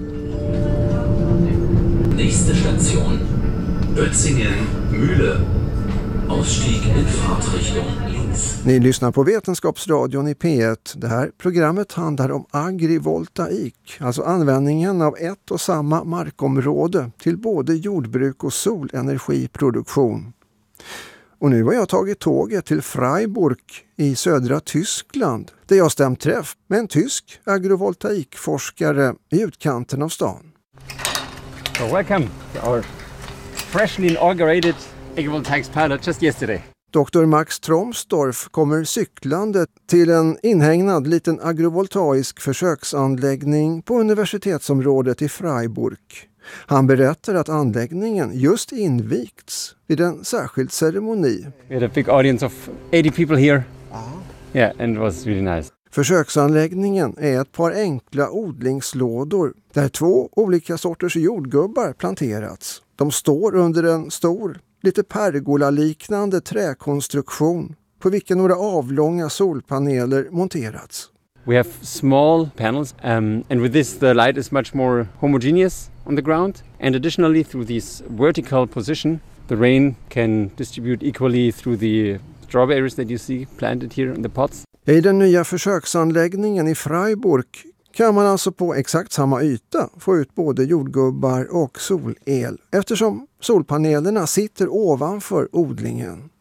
Nächste Station, Bötzingen, Mühle. Ausstieg in Fahrtrichtung links. Ni lyssnar på Vetenskapsradion i P1. Det här programmet handlar om agrivoltaik, alltså användningen av ett och samma markområde till både jordbruk och solenergiproduktion. Och nu har jag tagit tåget till Freiburg i södra Tyskland där jag stämt träff med en tysk agrovoltaikforskare i utkanten av stan. So welcome to our freshly inaugurated agrivoltaics pilot just yesterday. Dr. Max Tromsdorf kommer cyklande till en inhägnad liten agrovoltaisk försöksanläggning på universitetsområdet i Freiburg. Han berättar att anläggningen just invigts vid en särskild ceremoni. We had a big audience of 80 people here. Yeah, and it was really nice. Försöksanläggningen är ett par enkla odlingslådor där 2 olika sorters jordgubbar planterats. De står under en stor, lite pergola-liknande träkonstruktion på vilken några avlånga solpaneler monterats. We have small panels and with this the light is much more homogeneous on the ground, and additionally through this vertical position the rain can distribute equally through the strawberries that you see planted here in the pots. I den nya försöksanläggningen i Freiburg kan man alltså på exakt samma yta få ut både jordgubbar och solel eftersom solpanelerna sitter ovanför odlingen.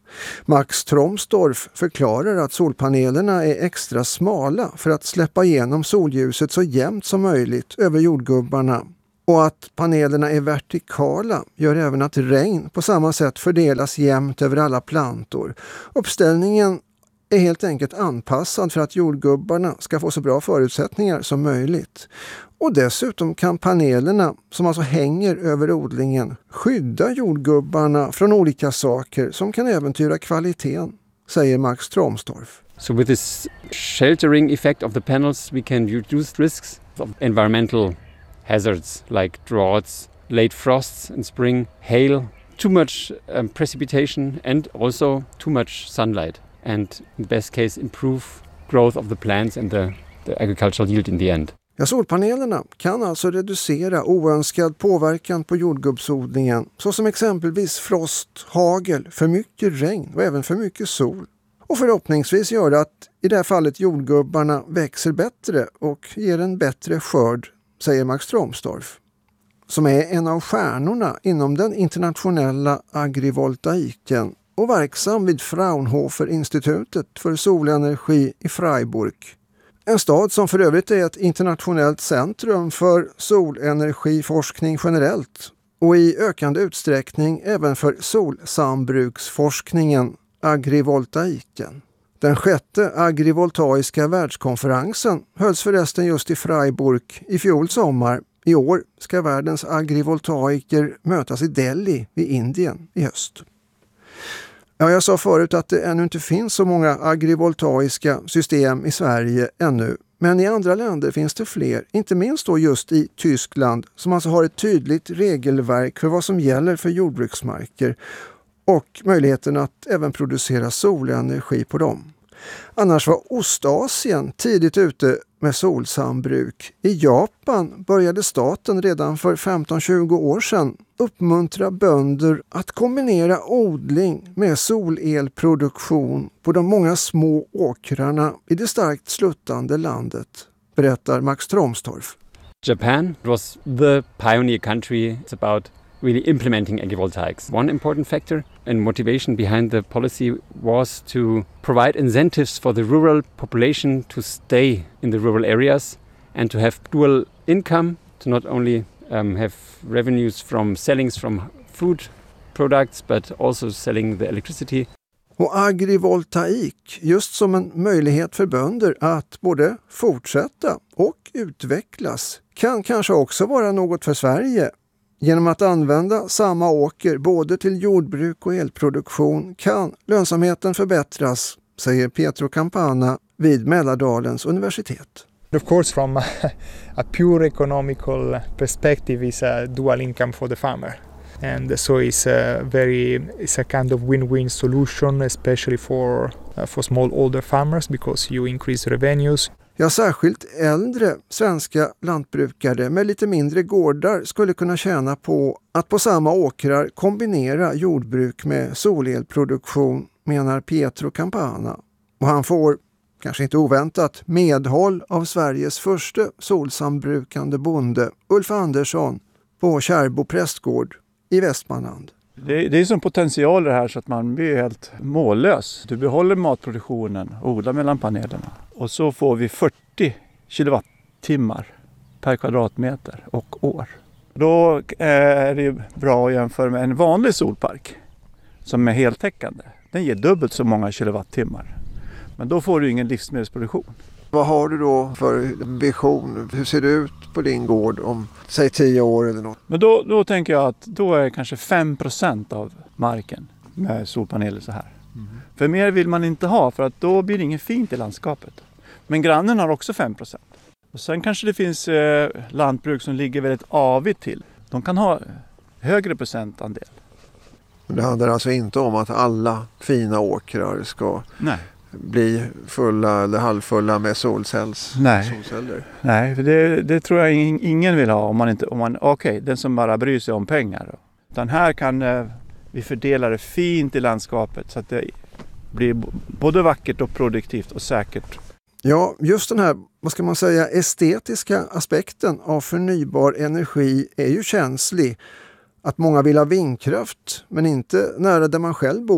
Max Tromstorff förklarar att solpanelerna är extra smala för att släppa igenom solljuset så jämnt som möjligt över jordgubbarna. Och att panelerna är vertikala gör även att regn på samma sätt fördelas jämnt över alla plantor. Uppställningen är helt enkelt anpassad för att jordgubbarna ska få så bra förutsättningar som möjligt. Och dessutom kan panelerna, som alltså hänger över odlingen, skydda jordgubbarna från olika saker som kan äventyra kvaliteten, säger Max Tromstorff. So with this sheltering effect of the panels we can reduce risks of environmental hazards like droughts, late frosts in spring, hail, too much precipitation and also too much sunlight. And in the best case improve growth of the plants and the agricultural yield in the end. Ja, solpanelerna kan alltså reducera oönskad påverkan på jordgubbsodlingen, såsom exempelvis frost, hagel, för mycket regn och även för mycket sol. Och förhoppningsvis gör det att i det här fallet jordgubbarna växer bättre och ger en bättre skörd, säger Max Tromstorff, som är en av stjärnorna inom den internationella agrivoltaiken och verksam vid Fraunhofer-institutet för solenergi i Freiburg. En stad som för övrigt är ett internationellt centrum för solenergiforskning generellt och i ökande utsträckning även för solsambruksforskningen, agrivoltaiken. Den 6:e agrivoltaiska världskonferensen hölls förresten just i Freiburg i fjol sommar. I år ska världens agrivoltaiker mötas i Delhi i Indien i höst. Ja, jag sa förut att det ännu inte finns så många agrivoltaiska system i Sverige ännu. Men i andra länder finns det fler, inte minst då just i Tyskland, som alltså har ett tydligt regelverk för vad som gäller för jordbruksmarker och möjligheten att även producera solenergi på dem. Annars var Ostasien tidigt ute med solsambruk. I Japan började staten redan för 15-20 år sedan uppmuntra bönder att kombinera odling med solelproduktion på de många små åkrarna i det starkt sluttande landet, berättar Max Tromstorff. Japan was the pioneer country. It's about really implementing agrivoltaics. One important factor and motivation behind the policy was to provide incentives for the rural population to stay in the rural areas and to have dual income, to not only have revenues from sellings from food products but also selling the electricity. Och agrivoltaik just som en möjlighet för bönder att både fortsätta och utvecklas kan kanske också vara något för Sverige. Genom att använda samma åker både till jordbruk och elproduktion kan lönsamheten förbättras, säger Pietro Campana vid Mälardalens universitet. Of course, from a pure economical perspective, is a dual income for the farmer. And so it's a kind of win-win solution, especially for small older farmers, because you increase revenues. Ja, särskilt äldre svenska lantbrukare med lite mindre gårdar skulle kunna tjäna på att på samma åkrar kombinera jordbruk med solelproduktion, menar Pietro Campana. Och han får, kanske inte oväntat, medhåll av Sveriges första solsambrukande bonde, Ulf Andersson, på Kärrbo prästgård i Västmanland. Det är som potential det här så att man blir helt mållös. Du behåller matproduktionen, odlar mellan panelerna. Och så får vi 40 kilowattimmar per kvadratmeter och år. Då är det bra att jämföra med en vanlig solpark som är heltäckande. Den ger dubbelt så många kilowattimmar. Men då får du ingen livsmedelsproduktion. Vad har du då för vision? Hur ser det ut på din gård om, säg 10 år eller något? Men då tänker jag att då är kanske 5% av marken med solpaneler så här. För mer vill man inte ha, för att då blir det inget fint i landskapet. Men grannen har också 5%. Och sen kanske det finns lantbruk som ligger väldigt avigt till. De kan ha högre procentandel. Det handlar alltså inte om att alla fina åkrar ska bli fulla eller halvfulla med solceller? Nej, för det tror jag ingen vill ha okej, den som bara bryr sig om pengar. Utan här kan vi fördela det fint i landskapet så att det blir både vackert och produktivt och säkert. Ja, just den här, vad ska man säga, estetiska aspekten av förnybar energi är ju känslig. Att många vill ha vindkraft men inte nära där man själv bor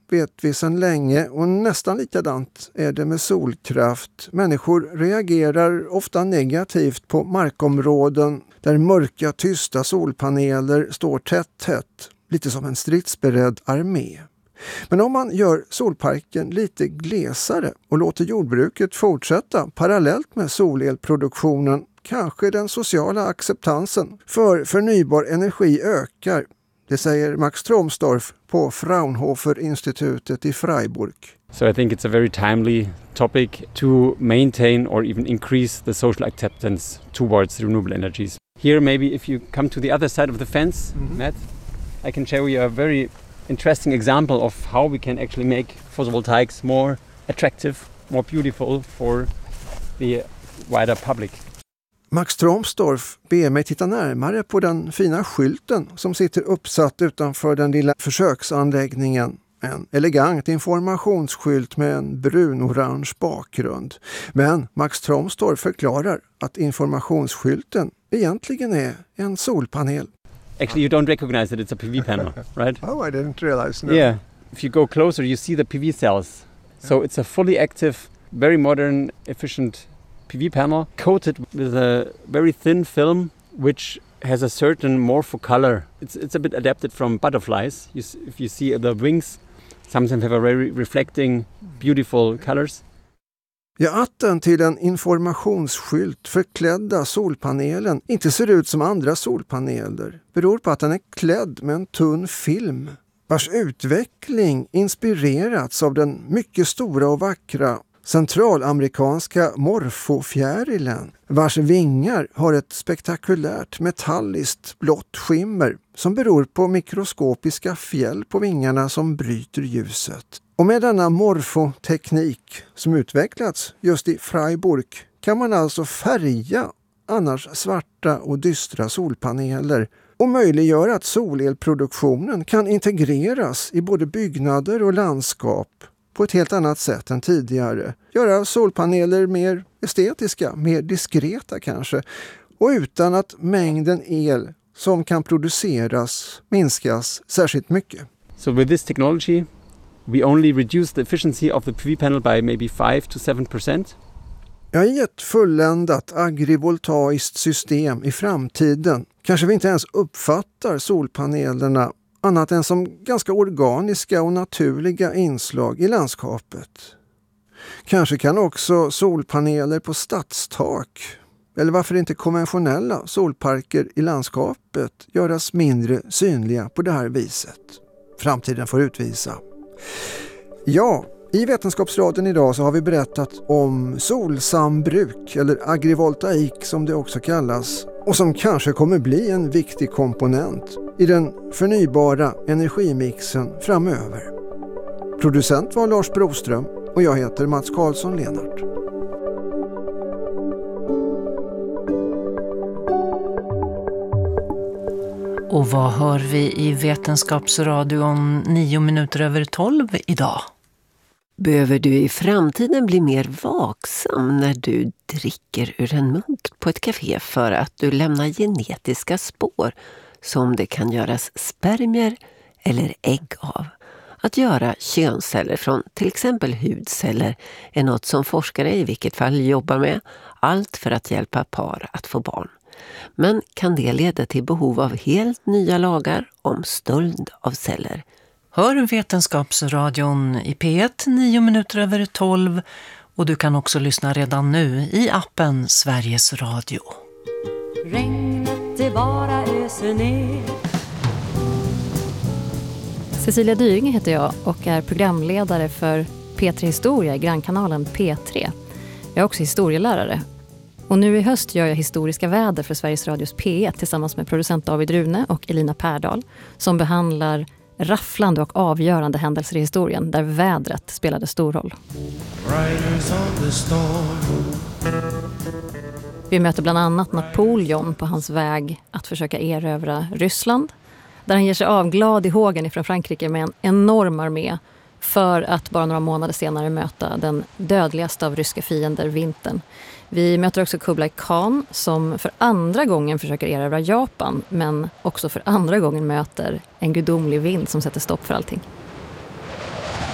vet vi sedan länge och nästan likadant är det med solkraft. Människor reagerar ofta negativt på markområden där mörka, tysta solpaneler står tätt, lite som en stridsberedd armé. Men om man gör solparken lite glesare och låter jordbruket fortsätta parallellt med solelproduktionen, kanske den sociala acceptansen för förnybar energi ökar. Det säger Max Tromsdorf på Fraunhofer-institutet i Freiburg. So I think it's a very timely topic to maintain or even increase the social acceptance towards renewable energies. Here maybe if you come to the other side of the fence, Matt, I can show you a very interesting example of how we can actually make photovoltaics more attractive, more beautiful for the wider public. Max Tromsdorf ber mig titta närmare på den fina skylten som sitter uppsatt utanför den lilla försöksanläggningen. En elegant informationsskylt med en brun-orange bakgrund. Men Max Tromsdorf förklarar att informationsskylten egentligen är en solpanel. Actually, you don't recognize that it's a PV panel, right? Oh, I didn't realize. No. Yeah. If you go closer, you see the PV cells. So it's a fully active, very modern, efficient PV panel coated with a very thin film which has a certain morpho color. It's a bit adapted from butterflies. If you see the wings, sometimes have a very reflecting, beautiful colors. Ja, att den till en informationsskylt förklädda solpanelen inte ser ut som andra solpaneler beror på att den är klädd med en tunn film vars utveckling inspirerats av den mycket stora och vackra centralamerikanska morfofjärilen, vars vingar har ett spektakulärt metalliskt blått skimmer som beror på mikroskopiska fjäll på vingarna som bryter ljuset. Och med denna morfoteknik som utvecklats just i Freiburg kan man alltså färga annars svarta och dystra solpaneler och möjliggöra att solelproduktionen kan integreras i både byggnader och landskap på ett helt annat sätt än tidigare. Göra solpaneler mer estetiska, mer diskreta kanske, och utan att mängden el som kan produceras minskas särskilt mycket. So with this technology we only reduce the efficiency of the PV panel by maybe 5 to 7%. Ja, i ett fulländat agrivoltaiskt system i framtiden kanske vi inte ens uppfattar solpanelerna annat än som ganska organiska och naturliga inslag i landskapet. Kanske kan också solpaneler på stadstak, eller varför inte konventionella solparker i landskapet, göras mindre synliga på det här viset. Framtiden får utvisa. Ja, i Vetenskapsradion idag så har vi berättat om solsambruk eller agrivoltaik som det också kallas och som kanske kommer bli en viktig komponent i den förnybara energimixen framöver. Producent var Lars Broström och jag heter Mats Karlsson Lenart. Och vad hör vi i Vetenskapsradion 9:12 idag? Behöver du i framtiden bli mer vaksam när du dricker ur en mugg på ett café för att du lämnar genetiska spår som det kan göras spermier eller ägg av? Att göra könsceller från till exempel hudceller är något som forskare i vilket fall jobbar med, allt för att hjälpa par att få barn. Men kan det leda till behov av helt nya lagar om stöld av celler? Hör Vetenskapsradion i P1 9:12 och du kan också lyssna redan nu i appen Sveriges Radio. Regnet det bara öser ner. Cecilia Dyring heter jag och är programledare för P3 Historia i grannkanalen P3. Jag är också historielärare. Och nu i höst gör jag historiska väder för Sveriges Radios P1 tillsammans med producent David Rune och Elina Pärdal som behandlar rafflande och avgörande händelser i historien där vädret spelade stor roll. Vi möter bland annat Napoleon på hans väg att försöka erövra Ryssland, där han ger sig av glad i hågen ifrån Frankrike med en enorm armé för att bara några månader senare möta den dödligaste av ryska fiender, vintern. Vi möter också Kublai Khan som för andra gången försöker erövra Japan men också för andra gången möter en gudomlig vind som sätter stopp för allting.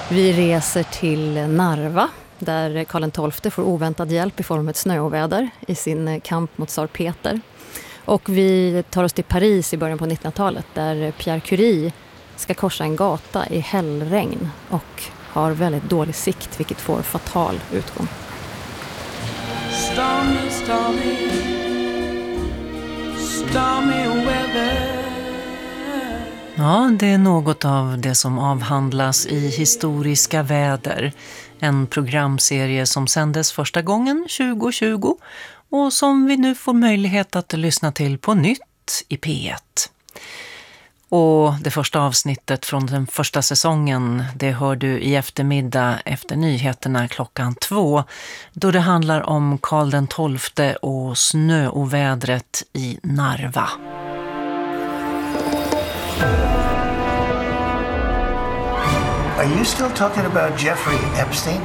Vi reser till Narva där Karl XII får oväntad hjälp i form av ett snöoväder i sin kamp mot tsar Peter. Och vi tar oss till Paris i början på 1900-talet där Pierre Curie ska korsa en gata i hällregn och har väldigt dålig sikt, vilket får fatal utgång. Stormy, stormy, stormy weather. Ja, det är något av det som avhandlas i Historiska väder. En programserie som sändes första gången 2020 och som vi nu får möjlighet att lyssna till på nytt i P1. Och det första avsnittet från den första säsongen, det hör du i eftermiddag efter nyheterna 2:00, då det handlar om Karl XII och snöovädret i Narva. Are you still talking about Jeffrey Epstein?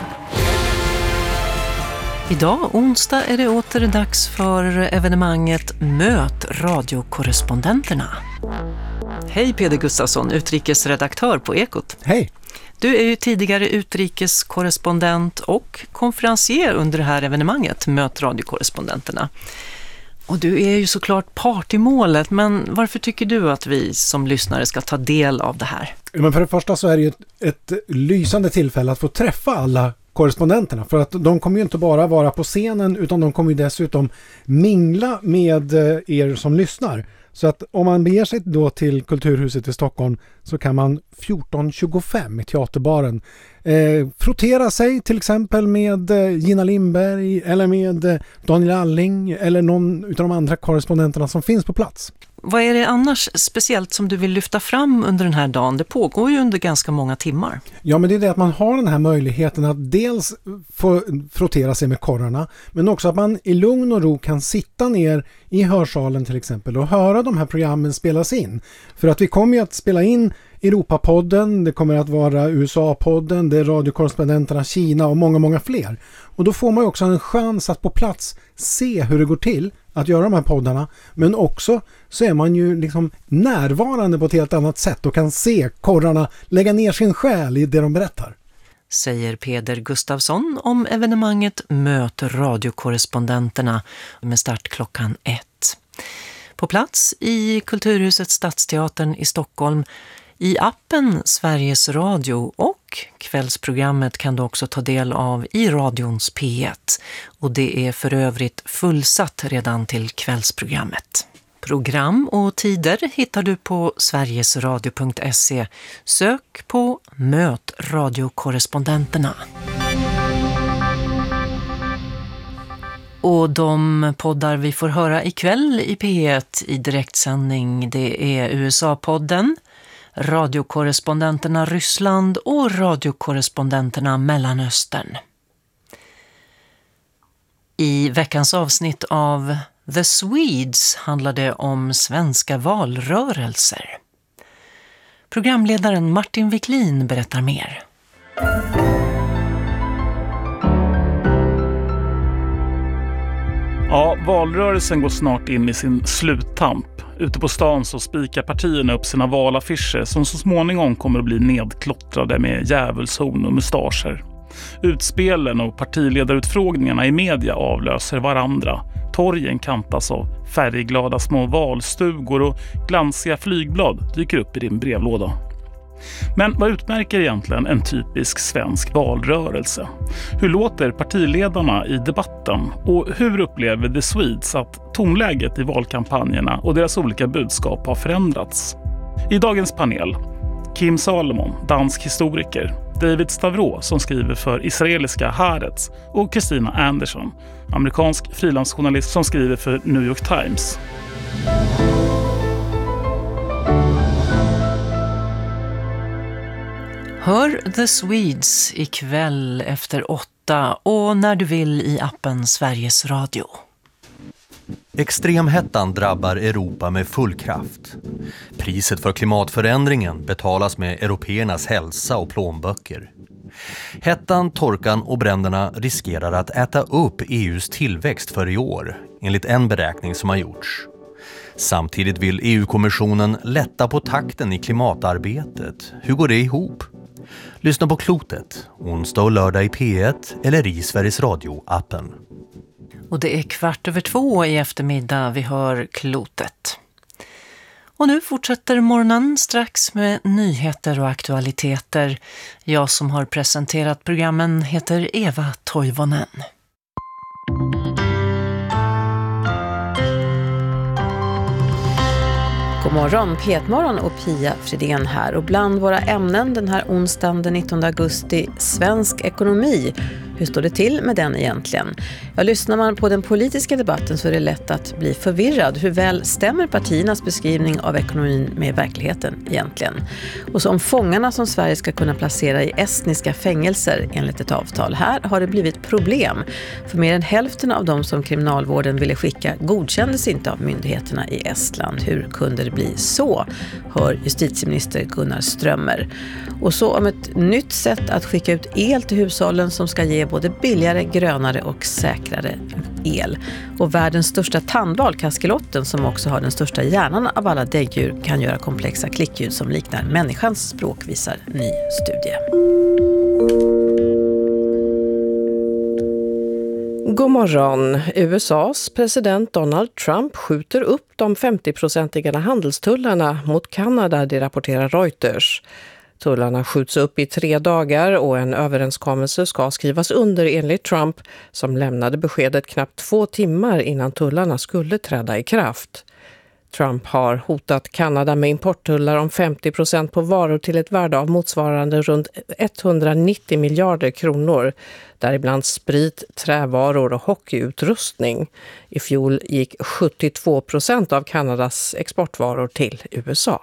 Idag, onsdag, är det åter dags för evenemanget Möt radiokorrespondenterna. Hej Peder Gustafsson, utrikesredaktör på Ekot. Hej! Du är ju tidigare utrikeskorrespondent och konferencier under det här evenemanget Möt radiokorrespondenterna. Och du är ju såklart part i målet, men varför tycker du att vi som lyssnare ska ta del av det här? Men för det första så är det ju ett lysande tillfälle att få träffa alla korrespondenterna. För att de kommer ju inte bara vara på scenen utan de kommer ju dessutom mingla med er som lyssnar. Så att om man beger sig då till Kulturhuset i Stockholm så kan man 14.25 i teaterbaren frottera sig till exempel med Gina Lindberg eller med Daniel Alling eller någon utav de andra korrespondenterna som finns på plats. Vad är det annars speciellt som du vill lyfta fram under den här dagen? Det pågår ju under ganska många timmar. Ja, men det är det att man har den här möjligheten att dels få frottera sig med korrarna, men också att man i lugn och ro kan sitta ner i hörsalen till exempel och höra de här programmen spelas in. För att vi kommer ju att spela in Europapodden, det kommer att vara USA-podden, det är radiokorrespondenterna Kina och många, många fler. Och då får man ju också en chans att på plats se hur det går till att göra de här poddarna, men också så är man ju liksom närvarande på ett helt annat sätt och kan se korrarna lägga ner sin själ i det de berättar. Säger Peder Gustafsson om evenemanget Möt radiokorrespondenterna med start 1:00. På plats i Kulturhuset Stadsteatern i Stockholm, i appen Sveriges Radio och kvällsprogrammet kan du också ta del av i radions P1. Och det är för övrigt fullsatt redan till kvällsprogrammet. Program och tider hittar du på sverigesradio.se. Sök på Möt radiokorrespondenterna. Och de poddar vi får höra ikväll i P1 i direktsändning, det är USA-podden, radiokorrespondenterna Ryssland och radiokorrespondenterna Mellanöstern. I veckans avsnitt av The Swedes handlar det om svenska valrörelser. Programledaren Martin Wiklin berättar mer. Ja, valrörelsen går snart in i sin sluttamp. Ute på stan så spikar partierna upp sina valaffischer som så småningom kommer att bli nedklottrade med djävulshorn och mustascher. Utspelen och partiledarutfrågningarna i media avlöser varandra. Torgen kantas av färgglada små valstugor och glansiga flygblad dyker upp i din brevlåda. Men vad utmärker egentligen en typisk svensk valrörelse? Hur låter partiledarna i debatten? Och hur upplever The Swedes att tonläget i valkampanjerna och deras olika budskap har förändrats? I dagens panel, Kim Salomon, dansk historiker, David Stavro som skriver för israeliska Haaretz och Kristina Andersson, amerikansk frilansjournalist som skriver för New York Times. Hör The Swedes ikväll efter 8 och när du vill i appen Sveriges Radio. Extremhettan drabbar Europa med full kraft. Priset för klimatförändringen betalas med européernas hälsa och plånböcker. Hettan, torkan och bränderna riskerar att äta upp EUs tillväxt för i år, enligt en beräkning som har gjorts. Samtidigt vill EU-kommissionen lätta på takten i klimatarbetet. Hur går det ihop? Lyssna på Klotet, onsdag och lördag i P1 eller i Sveriges Radio-appen. Och det är 2:15 i eftermiddag vi hör Klotet. Och nu fortsätter morgonen strax med nyheter och aktualiteter. Jag som har presenterat programmen heter Eva Toivonen. God morgon, P1-morgon och Pia Fridén här. Och bland våra ämnen den här onsdagen den 19 augusti, svensk ekonomi. Hur står det till med den egentligen? Ja, lyssnar man på den politiska debatten så är det lätt att bli förvirrad. Hur väl stämmer partiernas beskrivning av ekonomin med verkligheten egentligen? Och så om fångarna som Sverige ska kunna placera i estniska fängelser enligt ett avtal. Här har det blivit problem. För mer än hälften av de som kriminalvården ville skicka godkändes inte av myndigheterna i Estland. Hur kunde det bli så? Hör justitieminister Gunnar Strömmer. Och så om ett nytt sätt att skicka ut el till hushållen som ska ge både billigare, grönare och säkrare el. Och världens största tandval, kaskelotten, som också har den största hjärnan av alla däggdjur, kan göra komplexa klickljud som liknar människans språk, visar ny studie. God morgon. USAs president Donald Trump skjuter upp de 50-procentiga handelstullarna mot Kanada, det rapporterar Reuters. Tullarna skjuts upp i 3 dagar och en överenskommelse ska skrivas under enligt Trump, som lämnade beskedet knappt 2 timmar innan tullarna skulle träda i kraft. Trump har hotat Kanada med importtullar om 50% på varor till ett värde av motsvarande runt 190 miljarder kronor, däribland sprit, trävaror och hockeyutrustning. I fjol gick 72% av Kanadas exportvaror till USA.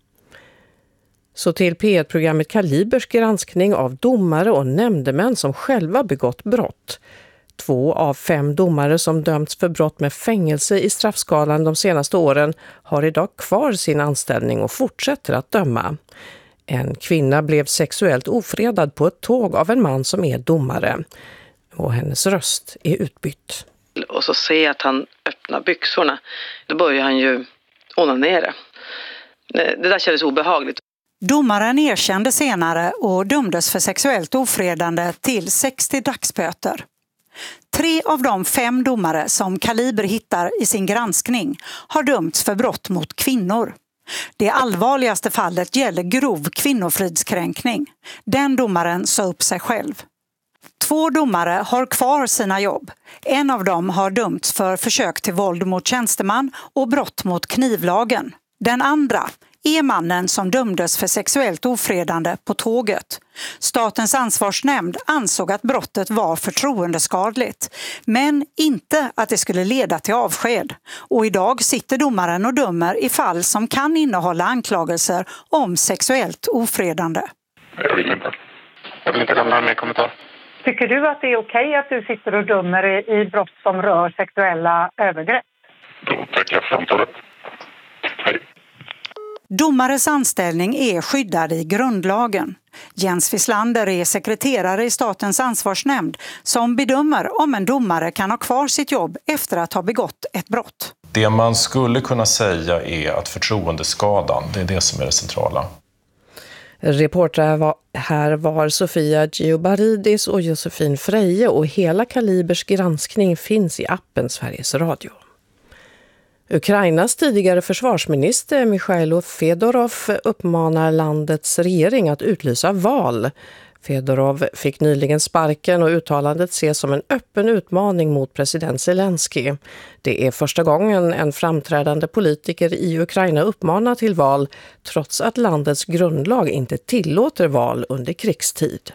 Så till P1-programmet Kalibers granskning av domare och nämndemän som själva begått brott. 2 av 5 domare som dömts för brott med fängelse i straffskalan de senaste åren har idag kvar sin anställning och fortsätter att döma. En kvinna blev sexuellt ofredad på ett tåg av en man som är domare. Och hennes röst är utbytt. Och så ser jag att han öppnar byxorna. Då börjar han ju onanera. Det där kändes obehagligt. Domaren erkände senare och dömdes för sexuellt ofredande till 60 dagsböter. 3 av de 5 domare som Kaliber hittar i sin granskning har dömts för brott mot kvinnor. Det allvarligaste fallet gäller grov kvinnofridskränkning. Den domaren sa upp sig själv. 2 domare har kvar sina jobb. En av dem har dömts för försök till våld mot tjänsteman och brott mot knivlagen. Den andra är mannen som dömdes för sexuellt ofredande på tåget. Statens ansvarsnämnd ansåg att brottet var förtroendeskadligt, men inte att det skulle leda till avsked. Och idag sitter domaren och dömer i fall som kan innehålla anklagelser om sexuellt ofredande. Jag vill inte lämna mer kommentar. Tycker du att det är okej att du sitter och dömer i brott som rör sexuella övergrepp? Då tackar jag för samtalet. Hej. Domares anställning är skyddad i grundlagen. Jens Wislander är sekreterare i Statens ansvarsnämnd som bedömer om en domare kan ha kvar sitt jobb efter att ha begått ett brott. Det man skulle kunna säga är att förtroendeskadan, det är det som är det centrala. Reportrar här var Sofia Giobaridis och Josefin Freje, och hela Kalibers granskning finns i appen Sveriges Radio. Ukrainas tidigare försvarsminister Mikhailo Fedorov uppmanar landets regering att utlysa val. Fedorov fick nyligen sparken och uttalandet ses som en öppen utmaning mot president Zelensky. Det är första gången en framträdande politiker i Ukraina uppmanar till val, trots att landets grundlag inte tillåter val under krigstid.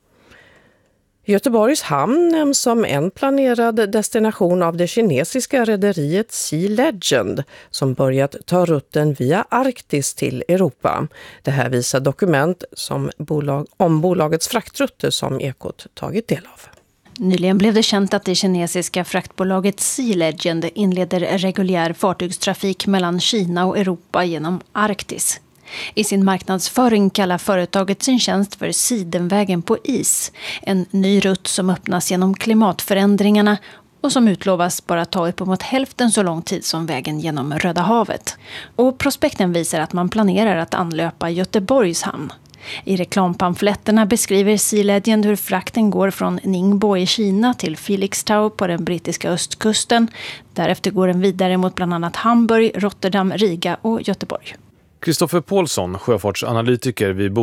Göteborgs hamn nämns som en planerad destination av det kinesiska rederiet Sea Legend som börjat ta rutten via Arktis till Europa. Det här visar dokument om bolagets fraktrutter som Ekot tagit del av. Nyligen blev det känt att det kinesiska fraktbolaget Sea Legend inleder reguljär fartygstrafik mellan Kina och Europa genom Arktis. I sin marknadsföring kallar företaget sin tjänst för Sidenvägen på is, en ny rutt som öppnas genom klimatförändringarna och som utlovas bara ta uppemot hälften så lång tid som vägen genom Röda havet. Och prospekten visar att man planerar att anlöpa Göteborgs hamn. I reklampamfletterna beskriver Sea Legend hur frakten går från Ningbo i Kina till Felixstowe på den brittiska östkusten. Därefter går den vidare mot bland annat Hamburg, Rotterdam, Riga och Göteborg. Kristoffer Paulsson, sjöfartsanalytiker vid